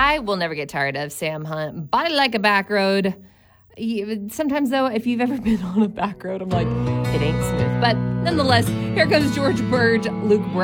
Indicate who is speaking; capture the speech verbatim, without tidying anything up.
Speaker 1: I will never get tired of Sam Hunt. Body like a back road. Sometimes, though, if you've ever been on a back road, I'm like, it ain't smooth. But nonetheless, here comes George Burge, Luke Bryan.